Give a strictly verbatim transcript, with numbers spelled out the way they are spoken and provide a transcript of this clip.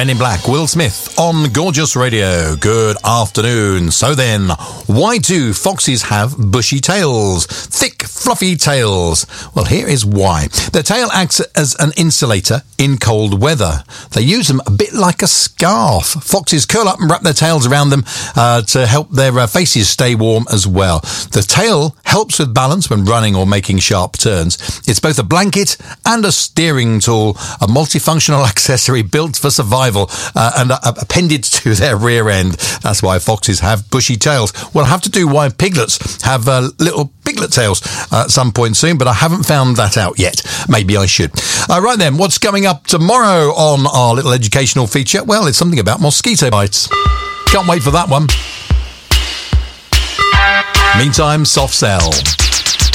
Men in Black, Will Smith on Gorgeous Radio. Good afternoon. So then, why do foxes have bushy tails? Thick, fluffy tails. Well, here is why. Their tail acts as an insulator in cold weather. They use them a bit like a scarf. Foxes curl up and wrap their tails around them uh, to help their uh, faces stay warm as well. The tail helps with balance when running or making sharp turns. It's both a blanket and a steering tool, a multifunctional accessory built for survival uh, and uh, appended to their rear end. That's why foxes have bushy tails. We'll have to do why piglets have uh, little piglet tails uh, at some point soon, but I haven't found that out yet. Maybe I should. Uh, right then, what's coming up tomorrow on our little educational feature? Well, it's something about mosquito bites. Can't wait for that one. Meantime, Soft Cell.